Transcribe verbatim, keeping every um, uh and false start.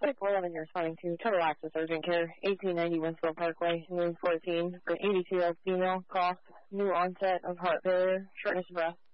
Six eleven, you're responding to Total Access Urgent Care, eighteen ninety Winslow Parkway, Moon fourteen, for an eighty-two-year-old female, cough, new onset of heart failure, shortness of breath,